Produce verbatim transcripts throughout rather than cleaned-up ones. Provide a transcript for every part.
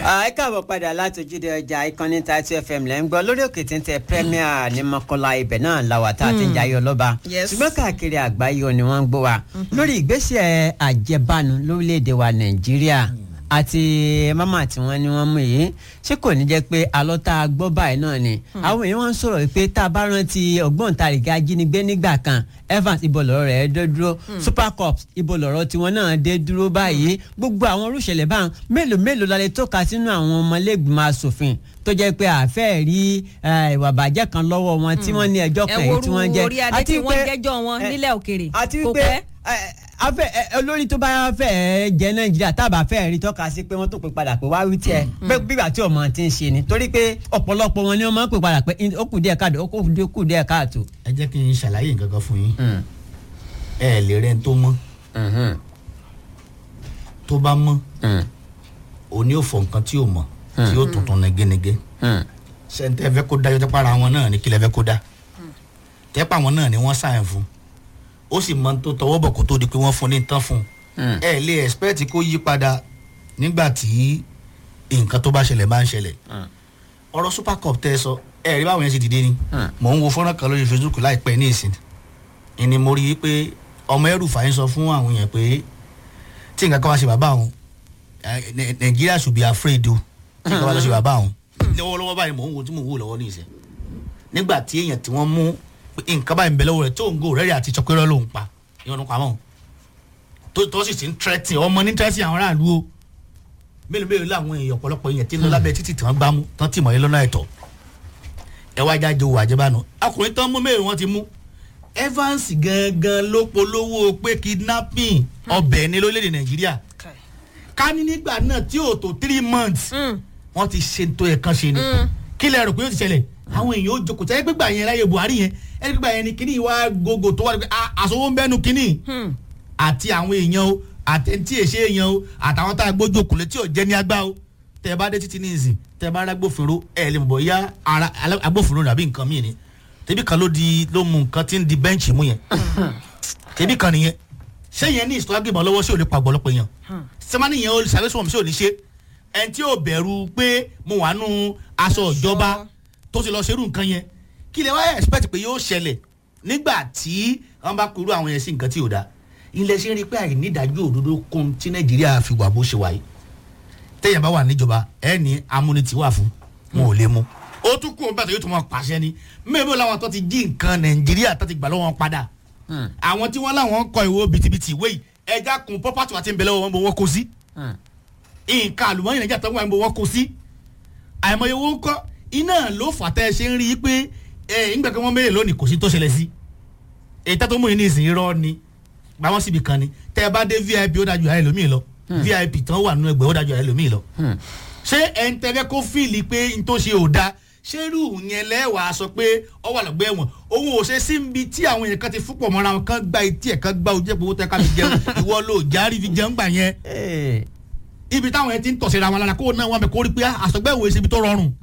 ẹ káàbọ̀ padà láti ojúde ọjà ìkànnì Tatu F M lẹ́ ń gbọ́ lórí òkè téńté Premier ní Mọ́kọ́lá ibẹ̀ náà làwà tá a ti ń jayé ọlọ́ba ṣùgbọ́n káàkiri àgbáyé ni wọ́n ń gbọ́ wa lórí ìgbésẹ̀ àjẹbánu lórílẹ̀‐èdè wa Nàìjíríà àti mama tí wọ́n ní wọ́n mú yìí ṣé kò ní jẹ́ pé alọ́ta gbọ́ báyìí náà ni àwọn èèyàn wọ́n ń sọ̀rọ̀ pé tá a bá rántí ògbóǹtarìgì ajínigbé nígbà kan Evans ibo lọ́rọ̀ rẹ̀ dé dúró Super Cups ibo lọ́rọ̀ tiwọn náà dé dúró báyìí gbogbo àwọn orúṣẹ̀lẹ̀ báwọn mélòó mélòó la lè tọ́ka sínú àwọn ọmọlẹ́gbìmọ̀ asòfin tó jẹ́ pé àfẹ́ rí ìwà bàjẹ́ kan lọ́wọ́ wọn tí wọ́n ní ẹjọ́ kan èyí tí wọ́n jẹ́ àti pé wọ́n jẹ́jọ́ wọn nílẹ̀ òkèèrè kò pẹ́ afẹ olórí tó bá fẹ́ jẹ Nàìjíríà tábà fẹ́ rí tọ́ka sí pé wọ́n tó pè padà pé wá wí tiẹ̀ pé bíbà tí ọmọ ti ń ṣe ni torí pé ọ̀pọ̀lọpọ̀ wọn ni wọ́n máa ń pè padà pé ó kù díẹ̀ káàtó ó kù díẹ̀ káàtó. ẹ jẹ́ kí n ṣàlàyé nǹkan kan fún yín ẹ lè rẹ́ ń tó mọ́ tó bá mọ́ òní ò fọ nǹkan tí ò mọ̀ tí ó tuntun negenege ṣẹ́ńtẹ́ fẹ́ kó dá yọjọ́ para wọn náà ní kílẹ̀ fẹ́ kó dá tẹ́pà wọn náà ni wọ́n sáyẹn fún ó sì mọ tó tọwọ́ bọ̀ kó tó di pé wọ́n fún ní tán fún un ẹ lè expect kó yí padà nígbà tí nǹkan tó bá ṣẹlẹ̀ bá ń ṣẹlẹ̀ ọ̀rọ̀ Super Cup tẹ́ ẹ sọ ẹ rí báwọn yẹn ṣe dìde ni mò ń wo fọ́nrán kan lórí Facebook láìpẹ́ ní ìsìn ìní mo rí i pé ọmọ ẹrù fàáyín sọ fún àwọn yẹn pé tí nǹkan kan wá ṣe bàbá àwọn Nàìjíríà should be afraid o tí nǹkan wá lọ ṣe bàbá àwọn lọ́wọ́lọ́wọ́ báyìí mò ń wo tí mò ń wò lọ́wọ́ ní ìsìn nígbà tí èèyàn tí wọ́n mú nǹkan báyìí ń bẹ lọ́wọ́ rẹ̀ tó ń gò rẹ́rì àti chọ́kẹ́rọ́ ló ń pa ìyọnu pamọ́ tó tó sì ti ń tẹ́tì ọmọ ní tẹ́tì àwọn aráàlú o mélòó mélòó láwọn èèyàn ọ̀pọ̀lọpọ̀ èèyàn tí ń lọ lábẹ́ títì tí wọ́n gbá mú tán tì mọ́ yín lọ́nà ẹ̀tọ́ ẹ wá jáde owó àjẹbánu ọkùnrin tán mú mélòó wọn ti mú Evans gangan ló polówó pé kidnapping ọbẹ̀ ní lórílẹ̀‐èdè Nàìjíríà ká ní nígbà náà tí ò tó three months wọ́n ti ṣe tó yẹ kán ṣe ni kí lẹ rò pé ó ti ṣẹlẹ̀ àwọn èèyàn ó jókòó tẹ́ gbégbà yẹn láyé Buhari yẹn ẹni gbégbà yẹn ni kíní ìwà gògò tó wà ní pé àsowó ń bẹ́nu kíní àti àwọn èèyàn o àtẹ̀ntì èṣe èèyàn o àtàwọn tá a gbójú òkùnlé tí ò jẹ́ ní agbá o tẹ́ bá dé títí ní ìsìn tẹ́ bá rá agbófinró ẹ̀ lè bọ̀ yá ara agbófinró nàbí nǹkan míì ni tẹ́bí kan ló di ló mú nǹkan tí ń di bẹ́ǹchì mú yẹn tẹ́bí kan nìyẹn ṣé yẹn ní ìsìtọ́ agbébọn lọ́wọ́ sí ò lè pa ọ̀pọ̀lọpọ̀ yẹn sẹ́mánì yẹn ó ṣàlẹ́sọ̀wọ̀n sí ò ní ṣe ẹni tí ò bẹ̀rù pé mo wà nù aṣọ ìjọba tó ti lọ ṣerú nǹkan yẹn kí lè wá expect pé yóò ṣẹlẹ̀ nígbà tí wọ́n bá kúrú àwọn yẹn sí nǹkan tí ò dáa ilé ṣe ń rí pé àìní ìdájọ́ òdodo kún tí Nàìjíríà fi wà bó ṣe wà yìí téèyàn bá wà níjọba ẹ ní amúnitì wà fún wọn ò lè mú ó tún kún un bẹ́ẹ̀ tó yóò tún máa pàṣẹ ni mẹ́bí làwọn tó ti jí nǹkan Nàìjíríà tó ti gbà lọ́wọ́ wọn padà àwọn tí wọ́n láwọn kọ ìwé bìtìbìtì ìwé yìí ẹja kun pọ́pátì wà tí ń bẹ lọ́wọ́ wọn bó wọ́n kó sí nǹkan àlùmọ́ọ́nì Nàìjíríà tó wà ń bó wọ́n kó sí àìmọye owó ń kọ́ iná ló fà tẹ́ ẹ ṣe ń rí i pé ẹ ńgbà kan wọ́n mẹ́rin lónìí kò sí tó ṣẹlẹ̀ sí èyí tó mú yín ní ìsìn irọ́ ni gbà wọ́n síbi kan ni tẹ́ ẹ bá dé V I P ó dájú ààrẹ lómi lọ V I P tán wà nínú ẹgbẹ́ ó dájú ààrẹ lómi lọ ṣé ẹ ń tẹ́lẹ̀ kó fíìlì pé n tó ṣe ò da ṣé irú yẹn lẹ́wàá sọ pé ọ wà lọ́gbẹ́ ẹ̀wọ̀n òun ò ṣe síbi tí àwọn èèyàn kan ti fúnpọ̀ mọ́ra wọn kan gba etí ẹ̀ kan gba ojú ẹ̀ pé owó tẹ́ ká fi jẹun ìwọ ló járí fi jẹun gbà yẹn ibi táwọn yẹn ti ń tọ̀sẹ̀ ra wọn lára kó náà wọn bẹ kó rí pé àsọgbẹ́wò ṣe ibi tó rọrùn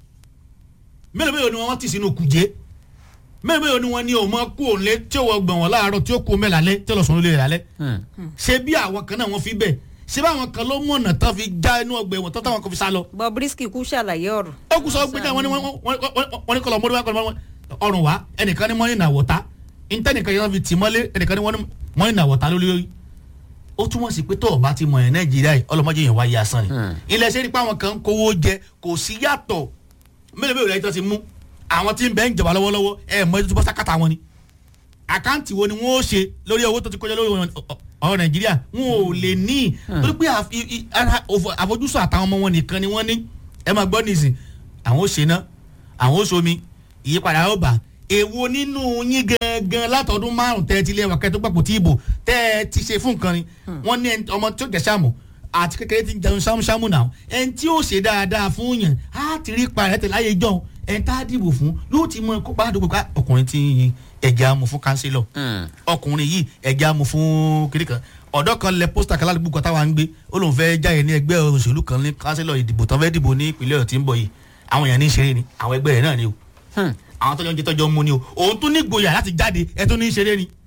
mélòó mélòó ni wọ́n ti sínú kùjé mélòó mélòó ni wọ́n ní òun mọ́ kú òun lé tí ó wọ gbọ̀n wọ́n láàárọ̀ tí ó kú mẹ́la lé tí ó lọ sùn lé lálẹ́ ṣé bí àwọn kan náà wọ́n fi bẹ̀ ṣé báwọn kan ló mọ̀nà tán fi já inú ọgbẹ́ wọn tán táwọn kan fi sá lọ. Bobrisky kú ṣàlàyé ọ̀rọ̀. ó kú sọ pé wọ́n ní kọlọ̀ mọ́rí wá ọrùn wá ẹnìkan ní mọ́rí nàwọ̀tá ìtẹ́nìkan yẹn fi tì mọ́lé ẹnìkan ní mọ́rí nàwọ̀tá lórí ó túmọ̀ sí pé tó o bá ti mọ̀ ẹ̀ Nàìjíríà yìí ọlọ́mọdé yẹn wáyé asán ni ilẹ̀ ṣe rí pé àwọn kan ń kówó jẹ kò sí yàtọ̀ mélòó mélòó lẹ́yìn tó ti mú àwọn tí ń bẹ ń jọba lọ́wọ́lọ́wọ́ ẹ̀ mọ ètò bọ́sákàtà wọn ni àkáǹtì wo ni wọ́n ó ṣe lórí owó tó ti kọjá lórí ọ̀rọ̀ Nàìjíríà wọn ò lè ní torí pé àfojúsùn àtàwọn ọmọ wọn nìkan ni wọ́n ní ẹ máa gbọ́ nìsín àwọn ó ṣe ná àwọn ó ṣomi ìyípadà ó bà èwo nínú yín gangan látọdún márùn tẹ́ ẹ ti lé ẹwà kẹ́ẹ́ tó gbàpò tí ìbò tẹ́ ẹ ti ṣe fún nǹkan ni wọ́n ní ọmọ tí ó jẹ́ sàmù àti kékeré ti ń jẹun sámúsámú náà ẹni tí ó ṣe dáadáa fún yàn á ti rí pa ẹ̀tẹ̀ láyé jọ ẹni tá a dìbò fún yóò ti mọ kópa àdúgbò ká ọkùnrin tí ẹ̀jẹ̀ amú fún kánsílọ̀ ọkùnrin yìí ẹ̀jẹ̀ amú fún kiri kan ọ̀dọ́ kan lẹ pósítà kan ládùúgbò kan táwa ń gbé ó lóun fẹ́ jáde ní ẹgbẹ́ òṣèlú kan ní kánsílọ̀ ìdìbò tán fẹ́ dìbò ní ìpínlẹ̀ Ọ̀yọ́ tí ń bọ̀ yìí àwọn èèyàn ní ìṣeré ni àwọn ẹgbẹ́ rẹ̀ náà ni o àwọn tọ́jọ́ ń jẹ tọ́jọ́ ń mú ni o òun tún ní gboyà láti jáde ẹ tún ní ìṣeré ni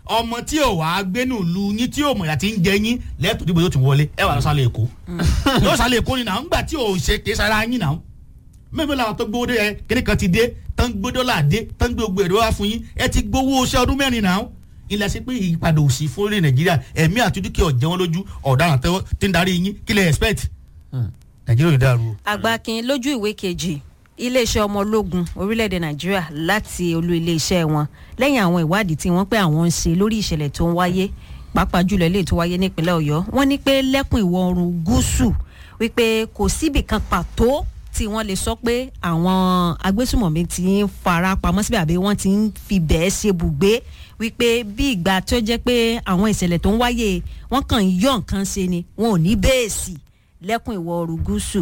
ọmọ tí ò wá gbénú lu yín tí ò mọ̀ yà ti ń jẹ yín lẹ́tọ̀ọ́ dìbò yóò tún wọlé ẹ wà lọ sálẹ̀ èkó yóò sálẹ̀ èkó ni náà ńgbà tí ò ṣe kì í sara yín náà mẹ́fẹ́ làwọn tó gbówó dé ẹ kíní kan ti dé tán gbé dọ́là dé tán gbé gbé èrò wá fún yín ẹ ti gbowó oṣù ọdún mẹ́rin náà ilẹ̀ sí pé ìyípadà òsì fún orílẹ̀ Nàìjíríà ẹ̀mí àti dúkìá ọ̀jẹ̀ wọn lójú ọ̀daràn tí ń darí yín kí lè expect Nàìjíríà ò dàrú. Àgbàkin lójú ìwé kejì iléeṣẹ́ ọmọ ológun orílẹ̀-èdè Nàìjíríà láti olú iléeṣẹ́ wọn lẹ́yìn àwọn ìwádìí tí wọ́n pé àwọn ń ṣe lórí ìṣẹ̀lẹ̀ tó ń wáyé pàápàá jùlọ eléyìí tó wáyé nípínlẹ̀ Ọ̀yọ́ wọ́n ní pé lẹ́kùn ìwọ̀ oòrùn gúúsù wípé kò síbì kan pàtó tí wọ́n lè sọ pé àwọn agbésùmọ̀mí ti ń fara pamọ́ síbẹ̀ àbí wọ́n ti ń fi bẹ́ẹ̀ ṣe bùgbé wípé bí ìgbà tó jẹ́ pé àwọn ìṣẹ̀lẹ̀ tó ń wáyé wọ́n kàn ń yọ nǹkan ṣe ni wọn ò ní bẹ́ẹ̀sì lẹ́kùn ìwọ̀ oòrùn gúúsù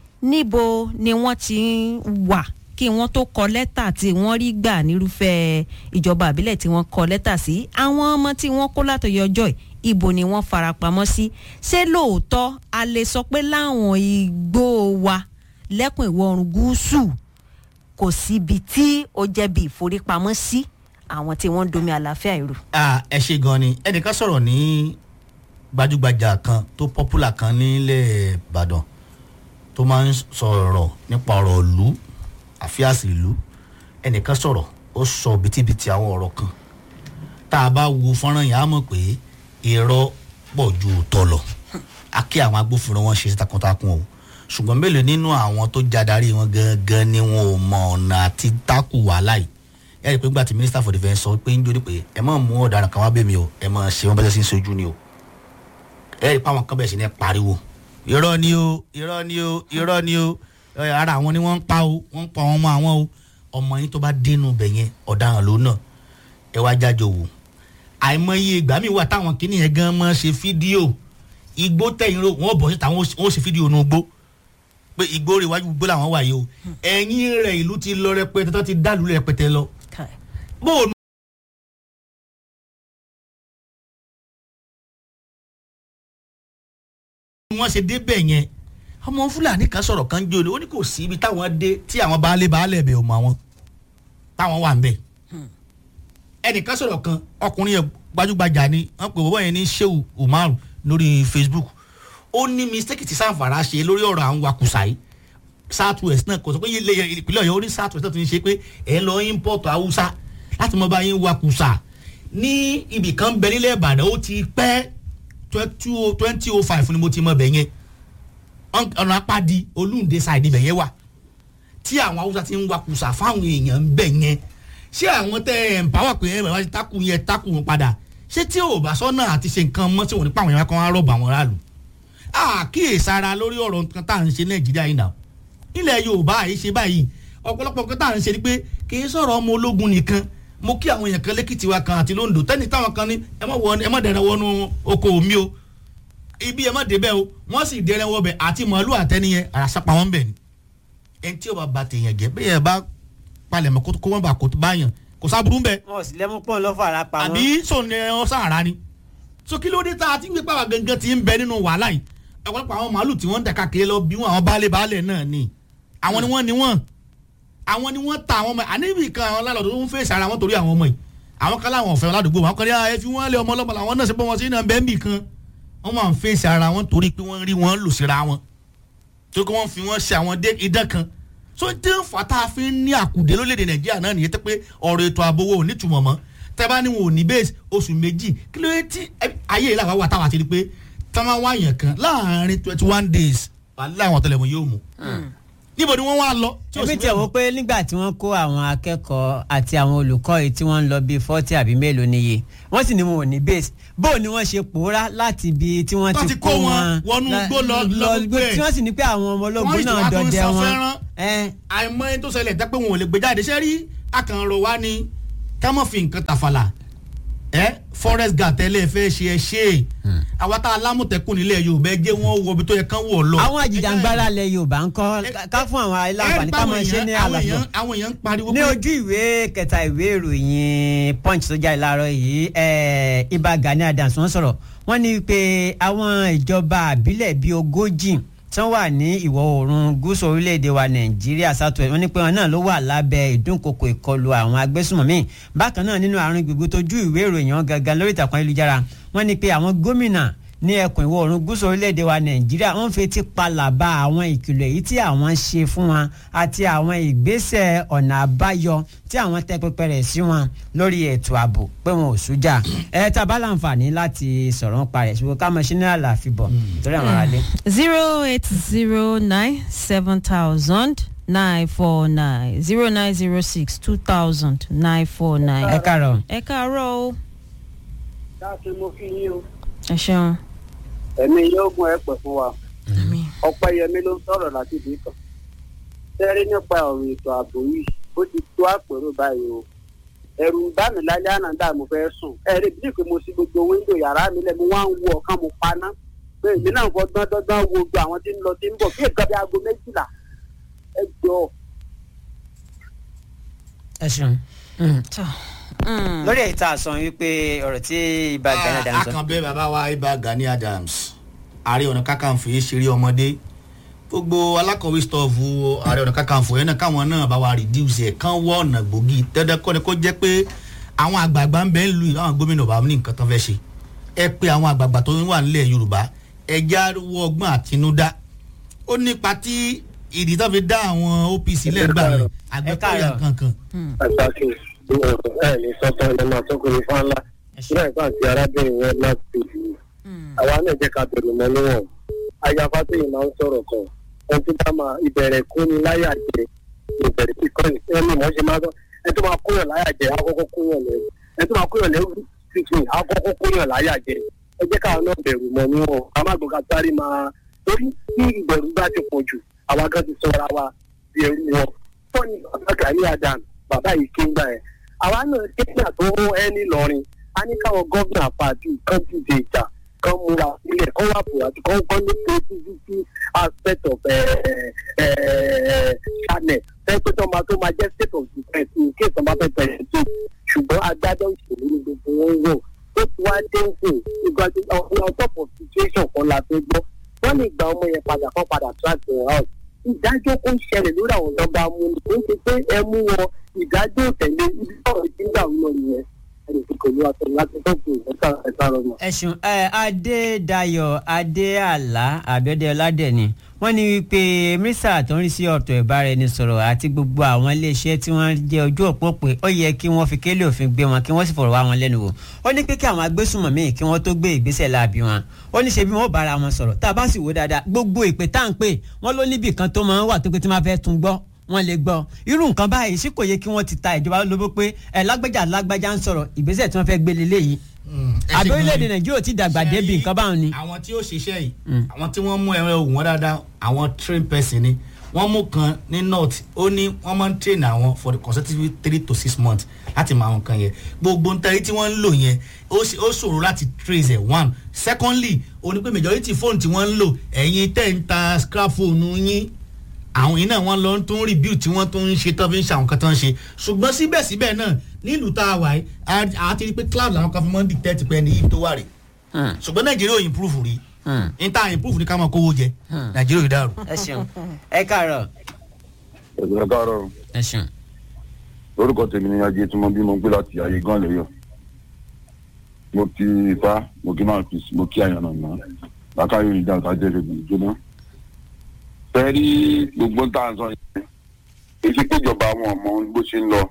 níbo ni wọ́n ti ń wà kí wọ́n tó kọ lẹ́tà tí wọ́n rí gbà nírúfẹ́ ìjọba àbílẹ̀ tí wọ́n kọ lẹ́tà sí àwọn ọmọ tí wọ́n kó látọ̀yọ̀ ọjọ́ ẹ̀ ibo ni wọ́n farapamọ́ sí ṣé lóòótọ́ a lè sọ pé láwọn igbó wa lẹ́kùn ìwọ̀ oòrùn gúúsù kò síbi tí ó jẹ́ bí ìforípamọ́ sí àwọn tí wọ́n ń domi àlàáfíà ìrù. ẹ ṣe gan ni ẹnìkan sọ̀rọ̀ ní gbajúgbajà kan tó popular kan nílẹ̀ Ìbàdàn tó máa ń sọ̀rọ̀ nípa ọ̀rọ̀ ìlú àfíàsì ìlú ẹnìkan sọ̀rọ̀ ó sọ bìtìbìtì àwọn ọ̀rọ̀ kan tá a bá wo fọ́nrán yẹn á mọ̀ pé irọ́ pọ̀ ju òótọ́ lọ a kí àwọn agbófinró wọn ṣe takuntakun o ṣùgbọ́n mélòó nínú àwọn tó jadarí wọn gangan ni wọn ò mọ ọ̀nà àti tákù wàhálà yìí ẹ rí i pé nígbà tí minister for defence sọ pé ń jórí pé ẹ má mú ọ̀daràn kan wá bẹ̀ mí o ẹ má ṣe wọn bẹ́ẹ̀ sí ń sojú ni o ẹ rí i pé àwọn kan bẹ̀ sí ní pariwo irọ́ ni o irọ́ ni o irọ́ ni o ara àwọn ni wọ́n ń pa o wọ́n ń pa ọmọ àwọn o ọmọ yín tó bá dénú bẹ̀ yẹn ọ̀daràn ló náà ẹ wá jájọ wò àìmọye ìgbà mi wà táwọn kìnìún yẹn gan máa ṣe fídíò igbó tẹ̀yìn ro wọ́n bọ̀ síta wọ́n ṣe fídíò nù gbó pé igbó rẹ̀ wájú gbó làwọn wà yìí o ẹ̀yìn rẹ̀ ìlú ti lọ rẹpẹtẹ tó ti dàlú rẹpẹtẹ lọ. bó o wọ́n ṣe débẹ̀ yẹn ọmọ Fúlàní kan sọ̀rọ̀ kan jẹ́ olè ó ní kò sí ibi táwọn dé tí àwọn baálé baálé bẹ̀ ò mọ àwọn táwọn wà ń bẹ̀. ẹnìkan sọ̀rọ̀ kan ọkùnrin yẹn gbajúgbajà ni wọ́n pè wọ́n yẹn ní Shehu Umaru lórí Facebook ó ní mistake ti Sanfara ṣe lórí ọ̀rọ̀ àwọn wakùsà yìí South West náà kò sọ pé ìpínlẹ̀ Ọ̀yọ́ ó ní South West náà ti ń ṣe pé ẹ̀ ń lọ import Haúsá láti mọ bá yín wakùsà ní ibì kan bẹ nílẹ̀ Ìbàdàn ó ti pẹ́ twenty oh five ni mo ti mọ bẹ̀ yẹn ọ̀nà apádi Olúǹde side ibẹ̀ yẹn wà tí àwọn Haúsá ti ń wakùsà fáwọn èèyàn ń bẹ̀ yẹn ṣé àwọn tẹ ẹ̀ ń pàwọ̀ pé ẹ̀ bá ti takùn yẹn takùn wọn padà ṣé tí ò bá sọ́nà àti ṣe nǹkan mọ́ tí wọ́n ní pàwọn èèyàn kan á rọ̀bà wọn ráàlú àkíyèsára lórí ọ̀rọ̀ nǹkan tá à ń ṣe Nàìjíríà yìí náà ilẹ̀ Yorùbá àyè ṣe báyìí ọ̀pọ̀lọpọ̀ nǹkan tá à ń ṣe ni pé kì í sọ̀rọ̀ ọmọ ológun nìkan mo kí àwọn èèyàn kan lẹ́kìtì wa kan àti lóńdó tẹ́ni táwọn kan ní ẹ má wọ ẹ má dẹ̀rẹ̀ wọnú oko mi o ibi ẹ má débẹ̀ o wọ́n sì dẹ̀rẹ̀ wọ bẹ̀ àti màálù àtẹniyẹn àràsápá wọn bẹ̀ ni ẹni tí ó bá ba tèèyàn jẹ́ bẹ́ẹ̀ yẹn bá palẹ̀mọ́ kó wọ́n bá kó báyàn kò sábúrú ń bẹ. wọn ò sì lẹ́mú pọ́n lọ́fọ̀ ara pa wọn. àbí sọ̀rọ̀ ni wọ́n sàrà ni so kí ló dé tá a ti ń gbé pàwọ́ gangan ti ń bẹ nínú wàhálà yìí ọ̀pọ̀lọpọ̀ àwọn màálù tí wọ́n ń dàka kiri lọ bí wọn àwọn baálé baálé náà ni àwọn ni wọ́n ni wọ́n àwọn ni wọ́n ta àwọn ọmọ àníbì kan àwọn lálọ́ tó ń fèsì ara wọn torí àwọn ọmọ yìí àwọn kan láwọn ọ̀fẹ́ ládùúgbò wọn kọ́ ní ẹ fi wọ́n lé ọmọ ọlọ́mọ làwọn náà ṣe pé wọ́n sí náà bẹ́ẹ̀ bì kan wọ́n máa ń fèsì ara wọn torí pé wọ́n rí wọn lò síra wọn tó kí wọ́n fi wọ́n ṣe àwọn idán kan so tí ń fa tá a fi ń ní àkùdé lórílẹ̀‐èdè Nàìjíríà náà nìyẹn tó pé ọ̀rọ̀ ètò ààbò wo ò ní túmọ̀ mọ́ tẹ́ bá ní wọn ò ní bẹ́ẹ̀sì oṣù méjì kí ló dé tí ayé yìí làwọn wà táwa ti rí pé tá máa wá yàn kan láàárín twenty one days wàhálà àwọn tẹlẹmọ yóò mú níbo ni wọ́n wá lọ. èmi tẹ̀ wọ́n pé nígbà tí wọ́n kó àwọn akẹ́kọ̀ọ́ àti àwọn olùkọ́ yìí tí wọ́n ń lọ bíi forty àbí mélòó níye wọ́n sì ní wọn ò ní base bó ni wọ́n ṣe pòórá láti ibi tí wọ́n ti kó wọn wọnú gbó lọ gbé tí wọ́n sì ní pé àwọn ọmọ ológun náà dọdẹ wọn. àìmọ̀ ẹni tó ṣẹlẹ̀ dẹ́ pé wọn ò lè gbé jáde ṣé rí akànrò wa ni ká mọ̀ fi nǹkan tàfàlà ẹ forest guard tẹ́lẹ̀ fẹ́ ṣe ẹ ṣe àwa tá a lámùtẹ́kùn nílẹ̀ Yorùbá ẹ jẹ́ wọn wọ ibi tó yẹ kán wọ̀ lọ. àwọn àjìjàngbara ilẹ̀ Yorùbá ń kọ́ ká fún àwọn aláǹfààní ká máa ṣe ní àlàfo. àwọn èèyàn ń pariwo. ní ojú ìwé kẹta ìwé ìròyìn Punch tó jáde láàárọ̀ yìí Ìbà Gani Adams wọ́n sọ̀rọ̀ wọ́n ní pé àwọn ìjọba àbílẹ̀ bíi ogójì tí wọ́n wà ní ìwọ̀ oòrùn gúúsù orílẹ̀-èdè wa nàìjíríà southwest wọ́n ní pé wọn náà ló wà lábẹ́ ìdúnkokò ìkọlù àwọn agbésùnmọ̀mí bákan náà nínú àrùn gbogbo tójú ìwé ìròyìn gangan lórí ìtàkùn ayélujára wọ́n ní pé àwọn gómìnà ní ẹkùn ìwọ̀ oòrùn gúúsù orílẹ̀-èdè wa nàìjíríà wọ́n fi ti palàbà àwọn ìkìlọ̀ èyí tí àwọn ṣe fún wọn àti àwọn ìgbésẹ̀ ọ̀nà àbáyọ tí àwọn tẹ pẹpẹ rẹ̀ sí wọn lórí ètò ààbò pé wọn ò sújà ẹ tá a bá láǹfààní láti sọ̀rọ̀ nípa rẹ̀ ṣùgbọ́n ká mọ̀ sínú àlàáfíà bọ̀ torí àwọn aráalé. zero eight zero nine seven thousand nine four nine zero nine zero six two thousand nine four nine. ẹ káàárọ̀. ẹ káàárọ̀ o. láti mo fi yín o. ẹ ṣeun. ẹ̀mí yóò gun ẹ pẹ̀ fún wa. ọ̀pẹ̀yẹmí ló ń sọ̀rọ̀ láti ibì kan. sẹ́rí nípa ọ̀rọ̀ ètò ààbò yìí ó ti tó àpérò báyìí o. ẹ̀rù ń bá mi lálẹ́ àná dà mo fẹ́ sùn. ẹ̀rí bí pé mo ṣí gbogbo wíńdò yàrá mi lẹ̀ mo wá ń wo ọ̀kan mo paná. pé èmi náà fọ́ dandan wo gbogbo àwọn tí ń lọ tí ń bọ̀ kí nǹkan bí aago méjìlá. ẹ jọ. ẹ ṣeun. lórí èyí tá a sọ wípé ọ̀rọ̀ tí Ìbà Gani Adams sọ. akànbẹ́ bàbá wa Ìbà Gani Adams Ààrẹ Ọ̀nà Kakanfò yìí ṣeré ọmọdé gbogbo alákọ̀wé stọọfù Ààrẹ Ọ̀nà Kakanfò yẹn náà káwọn náà bá wa reduce ẹ̀ kán wọ́ ọ̀nà gbòógì tẹ́lẹ̀kọ́ ni kó jẹ́ pé àwọn àgbààgbà ń bẹ ń lu àwọn gómìnà bá ní nǹkan tán fẹ́ ṣe ẹ pé àwọn àgbààgbà tó wà nílẹ̀ Yorùbá ẹ já wọ ọgbọ́n àtinúdá ó nípa tí ìdí tó fi dá àwọn O P C lẹ́gbàá rẹ̀ àgbẹ̀kọ̀yà kankan. àtàkì ẹ ní sọ́tọ̀ ẹ̀ máa tó kiri fún ńlá nígbà ìgbà tí arábìnrin yẹn láti tètè àwa náà jẹ́ ká bẹ̀rù mọ́ níwọ̀n ayáfa tó yìí máa ń sọ̀rọ̀ kan ẹni tó bá máa ìbẹ̀rẹ̀ kó ní láyà jẹ ìbẹ̀rẹ̀ kíkọ́ ní ẹni mọ̀ ṣe máa sọ ẹni tó máa kóyàn láyà jẹ àkọ́kọ́ kóyàn lẹ́rù ẹni tó máa kóyàn lẹ́rù tuntun àkọ́kọ́ kóyàn láyà jẹ ẹ jẹ́ káwọn náà bẹ̀rù mọ́ níwọ̀n ká má gbọ́ká sáré máa torí tí ìbẹ̀rù bá ti pọ̀ jù àwa gan ti sọra wa bí ẹrú wọn fọ́ọ̀nì bàbá Gani Adams bàbá yìí ké ń gbà ẹ̀ àwa náà kéèyàn tó mú ẹni lọrin a ní káwọn gómìnà àpàdé kan dìde ìjà kan múra sílẹ̀ kan wà bùrà tí kan kọ́ ní creativity aspect of channel fẹ́ẹ́ tó máa tó máa jẹ́ state of defence in case ọba fẹ́ bẹ̀rẹ̀ tó ṣùgbọ́n agbádọ́ ìṣèlú ní gbogbo wọn wọ̀ ó ti wá dé ń sìn ìgbà tí on top of situation kan la fẹ́ gbọ́ wọ́n lè gba ọmọ yẹn padà kan padà track their house ìdájọ́ kó ń ṣẹlẹ̀ lórí àwọn ìjọba mú ni kò ń ṣe pé ẹ mú wọn ìdájọ́ òtẹ̀lé ibi sọ̀rọ̀ ìpínlẹ̀ àwọn ọmọ nìyẹn ẹni tí kò ní wàá tẹ̀lé láti tọ́jú ìgbésà ẹ̀ka rọ̀mọ̀. ẹ̀sùn Adédayọ̀ Adéàlá Abíọ́dún Ọládẹ̀ni wọ́n ní wípé mínísítà tó ń rí sí ọ̀tọ̀ ìbáraẹnisọ̀rọ̀ àti gbogbo àwọn iléeṣẹ́ tí wọ́n jẹ́ ojú òpó pé ó yẹ kí wọ́n fi kélé òfin gbé wọn kí wọ́n sì fọ̀rọ̀ wá wọn lẹ́nu wò ó ní pé kí àwọn agbésùnmọ̀mí kí wọ́n tó gbé ìgbésẹ̀ láabi wọn ó ní ṣe bí wọ́n bára wọn sọ̀rọ̀ tá a bá sì wò dáadáa gbogbo ìpè tá à ń pè wọ́n ló níbì kan tó máa ń wà tó pé tí wọ́n fẹ́ tún gbọ́ wọ́n lè gbọ́ irú nǹkan báyìí sí kò yẹ kí wọ́n ti ta ìjọba lóbó pé ẹ lágbájá lágbájá ń sọ̀rọ̀ ìgbésẹ̀ tí wọ́n fẹ́ gbé lélẹ́yìí àbí orílẹ̀-èdè Nàìjíríà ti dàgbà débi nǹkan báwọn ni. àwọn tí ó ṣiṣẹ́ yìí àwọn tí wọ́n mú ẹ̀rọ ògùn wọn dáadáa àwọn train person ni wọ́n mú kan ní north ó ní wọ́n máa ń train àwọn for the consecutive three to six months láti mọ àwọn kan yẹn gbogbo ntẹ́rí tí wọ́n ń lò yẹn ó ṣòro láti trace ẹ̀ one secondly ó ní pé majority phone tí wọ́n ń lò ẹ̀yin tẹ̀ ń ta scrap phone yín àwọn yìí náà wọ́n lọ tún review tí wọ́n tún ń ṣe tán fi ń ṣe àwọn kan tán ṣe ṣùgbọ́n síbẹ̀síbẹ̀ náà nílùú tá a wà yìí a ti rí pé cloud làwọn kan fi mọ́ ń dictate pé ẹni yìí tó wà rè ṣùgbọ́n Nàìjíríà ò improve rí n ta improve ní ká máa kówó jẹ Nàìjíríà ò dàrú. ẹ ṣeun ẹ káàárọ̀. ẹ káàárọ̀. ẹ ṣeun. orúkọ tèmi ni ajé tí mo bí mo gbé láti ayé gan lẹ́yọ̀ mo kí ifá mo kí máa fi mo kí àyànnà náà lákàáyé ìjà ọ̀tá jẹ́ ìrèbù ìjóná fẹ́ẹ́rí gbogbo tá à ń sọ yẹn èsì péjọba àwọn ọmọ bó ṣe ń lọ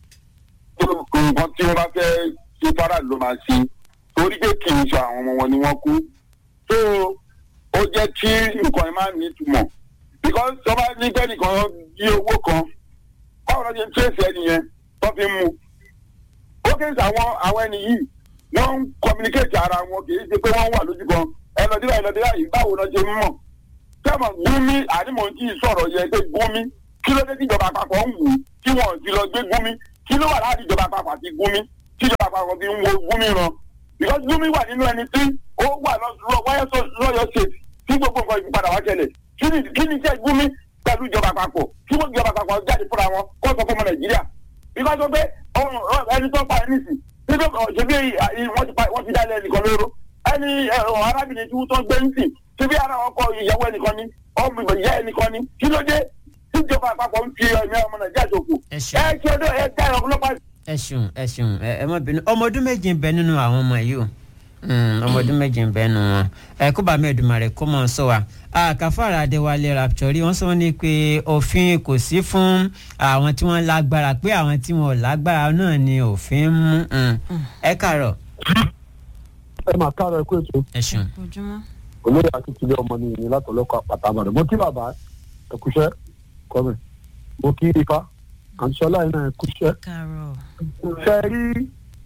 nǹkan tí wọ́n bá fẹ́ ṣe fara ló máa ṣe torí pé kì í ṣe àwọn ọmọ wọn ni wọ́n kú tó ó jẹ́ kí nǹkan ẹ̀ máa ní ìtumọ̀ because tọ́ba ní kẹ́nìkan yí owó kan báwo ló ṣe ń tẹ̀sí ẹni yẹn tó fi mú ó kì í ṣe àwọn àwọn ẹni yìí wọ́n ń communicate ara wọn kì í ṣe pé wọ́n wà lójú kan ẹ lọ díra ẹ lọ díra yìí báwo ló ṣe ń mọ̀ kẹ́mọ̀ Gúnmi ànímọ̀ tí ì sọ̀rọ̀ yẹ pé Gúnmi kí ló dé tí ìjọba àpapọ̀ ń wù ú kí wọ́n ti lọ gbé Gúnmi kí ló wà láti ìjọba àpapọ̀ àti Gúnmi kí ìjọba àpapọ̀ fi ń wo Gúnmi ran because Gúnmi wà nínú ẹni tí ó wà lọ́yọ̀ state tí gbogbo nǹkan ìpadà wá ṣẹlẹ̀ kí ni iṣẹ́ Gúnmi pẹ̀lú ìjọba àpapọ̀ kí wọ́n ìjọba àpapọ̀ jáde fúnra wọn kó sọ fún ọmọ Nàìjíríà because ó pé ẹni tó pa ẹni sì ṣebí wọ́n ti dálé ẹnìkan lóró ẹni arábìnrin tí wọ́n tó gbé ń sìn síbi ara ọkọ ìyàwó ẹnìkan ni ọmọ ìyá ẹnìkan ni kí ló dé tíjọba àpapọ̀ ń fi ẹ̀mí ọmọ nàìjíríà ṣòfò ẹ ṣe ọdún ẹ dá ọlọ́pàá. ẹ ṣeun ẹ ṣeun ẹ má bínú ọmọ ọdún méjì ń bẹ nínú àwọn ọmọ yìí o ọmọ ọdún méjì ń bẹ nínú wọn ẹ kó bá mẹ́ẹ̀dùnmá rẹ̀ kó mọ̀ ọ́ sọ wa Kàfàrà Adéwálé Raptori wọ́n sọ ní pé òfin kò sí fún àwọn tí wọ́n lágbára pé àwọn tí wọ́n lágbára náà ni òfin mú ẹ kàárọ̀. ẹ máa kàárọ̀ ẹ kó ètò. ẹ ṣeun. olóyè akíntúndé ọmọ ní ìyìn látọlọ́kọ̀ àpàtàmọ̀dé mo kí bàbá ẹkúṣẹ́ kọ́mẹ̀ mo kí ifá àǹṣọ́lá iná ẹkúṣẹ́. ṣe rí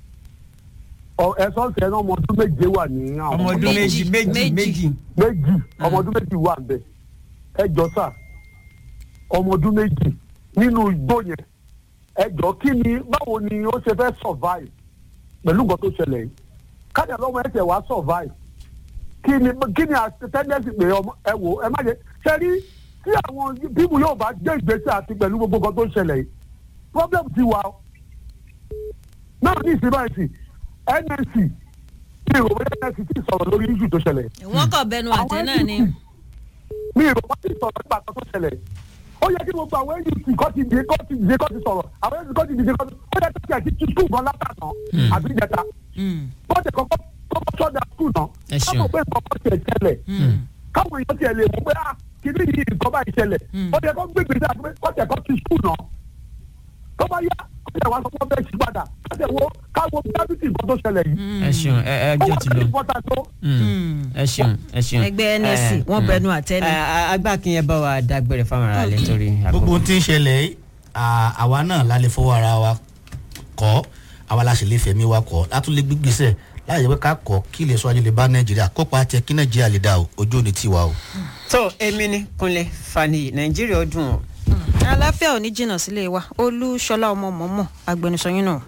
ẹ̀sọ́ ṣẹ́ náà ọmọ ọdún méje wà ní àwọn ọmọ ọdún méjì méjì méjì méjì ọmọ ọdún méjì wà ń bẹ ẹ jọ sà ọmọ ọdún méjì nínú igbó yẹn ẹ jọ kí ni báwo ni ó ṣe fẹ́ survive pẹ̀lú nǹkan tó ṣẹlẹ̀ yìí kájà lọ́mọ ẹ̀ tẹ̀ wá survive kí ni kí ni àtẹ́ndẹ́sì pé ẹ wò ẹ má yẹ ṣe rí tí àwọn bíbù yóò bá gbé ìgbésẹ̀ àti pẹ̀lú gbogbo nǹkan tó ṣẹlẹ̀ yìí problem ti wà náà ní ìsinmi àìsí N N C mi ò wọlé N N C ti sọ̀rọ̀ lórí issue tó ṣẹlẹ̀. wọ́n kọ̀ bẹnu àtẹ náà ni. mi ò wọ́n ti sọ̀rọ̀ nípa tó ṣẹlẹ̀ ó yẹ kí gbogbo àwọn N N C kọ́ ti dìde kọ́ ti dìde kọ́ ti sọ̀rọ̀ àwọn N N C kọ́ ti dìde kọ́ ti ó yẹ kí àti ti skul gan látàná àbí ìjẹta bọ́ọ̀dẹ̀ kọ́kọ́ kọ́kọ́ sọ́dà skul náà káwọn pé nǹkan tiẹ̀ ṣẹlẹ̀ káwọn èèyàn tiẹ̀ lè mú pé ah kìíní yìí nǹkan bá ìṣẹlẹ̀ ó yẹ kó gbégbé sí àgbẹ̀ kọ́tẹ̀ kọ́ ti skul náà tó bá yá kọ́tẹ̀ wá sọ fún ọbẹ̀ sí padà kọ́tẹ̀ wo káwọn dábìtì nǹkan tó ṣẹlẹ̀ yìí. ẹ ṣeun ẹ ẹ jẹ́ ti lọ ẹ ṣeun ẹ ṣeun. ẹgbẹ́ N S C wọ́n bẹnu àtẹ ni. agbákin yẹn bá wa dágbére fáwọn ará ilé torí. gbogbo tí ń ṣẹlẹ̀ àwa náà la lè fọwọ́ ara wa kọ́ àwa la sì lè fẹ̀mí wa kọ́ látúlẹ̀ gbígbésẹ̀ láì jẹ́ pé ká kọ́ kí ilé sọ́jú lè bá nàìjíríà kópa tiẹ̀ kí nàìjíríà lè dá o ojú òní tiwa o. tó èmi ni Kúnlé Fani nàìjíríà ó dùn o. aláfíà ò ní jìnnà sílé wa Olúṣọlá ọmọ mọ̀mọ́ agbẹnusọ yín náà.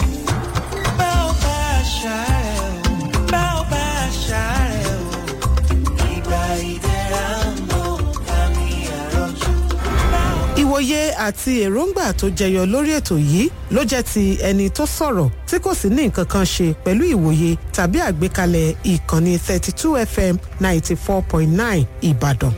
ìwòye àti èròǹgbà tó jẹyọ lórí ètò yìí ló jẹ́ ti ẹni tó sọ̀rọ̀ tí kò sì ní nǹkan kan ṣe pẹ̀lú ìwòye tàbí àgbékalẹ̀ ìkànnì thirty two F M ninety four point nine Ìbàdàn.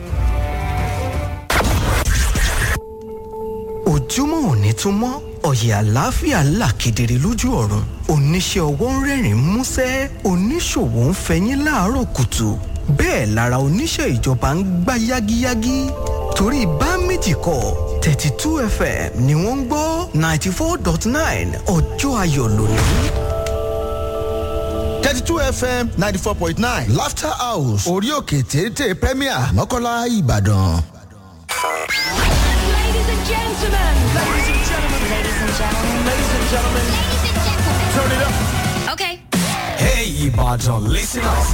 ojúmọ́ òní tún mọ́ ọ̀yẹ̀ àlàáfíà là kedere lójú ọ̀run oníṣẹ́ ọwọ́ ń rẹ́rìn-ín músẹ́ oníṣòwò ń fẹyín láàárọ̀ kùtù bẹ́ẹ̀ lára oníṣẹ́ ìjọba ń gbá yágíyágí torí bá méjì kọ́ thirty two F M ni wọ́n ń gbọ́ ninety four dot nine ọjọ́ ayọ̀ lónìí. thirty two F M ninety four point nine Laughter House orí òkè téńté Premier Mọ́kọ́lá Ìbàdàn. Ladies and gentlemen. Ladies and gentlemen. Ladies and gentlemen. Ladies and gentlemen. Ladies and gentlemen. Turn it up. Okay. Hey, Ibadan, listen up.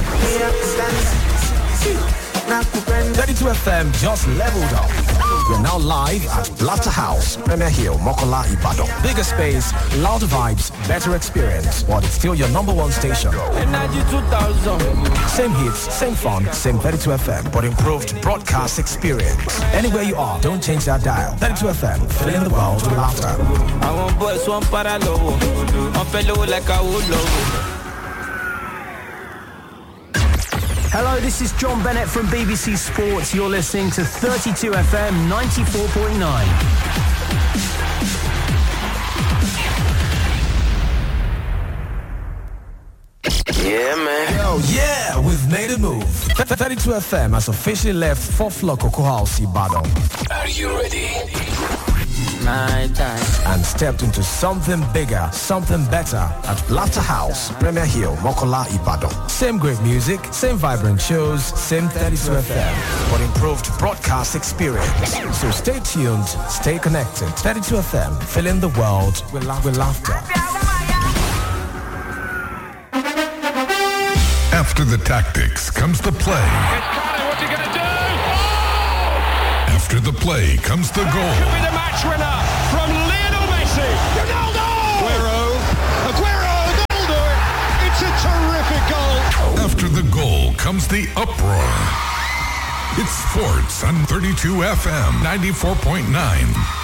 thirty-two F M just leveled up. We're now live at Laughter House, Premier Hill, Mokola, Ibadan. Bigger space, louder vibes, better experience, but it's still your number one station. Energy two thousand. Same hits, same fun, same thirty-two F M, but improved broadcast experience. Anywhere you are, don't change that dial. thirty-two F M, filling the world with laughter. I want boys, one paralo. I'm fellow like I would love. Hello, this is John Bennett from B B C Sports. You're listening to thirty-two F M ninety-four point nine. Yeah, man. Yo, yeah, we've made a move. thirty-two F M has officially left fourth floor Cocoa House, Ibadan. Are you ready? My time. And stepped into something bigger, something better at Laughter House, Premier Hill, Mokola, Ibadan. Same great music, same vibrant shows, same thirty-two F M, but improved broadcast experience. So stay tuned, stay connected. thirty-two F M, filling the world with, la- with laughter. After the tactics comes the play. What's he going to do? Oh! After the play comes the goal. Could be the match winner from Lionel Messi. Ronaldo! Aguero! Aguero! They'll do it! It's a terrific goal! After the goal comes the uproar. It's sports on thirty-two F M ninety-four point nine.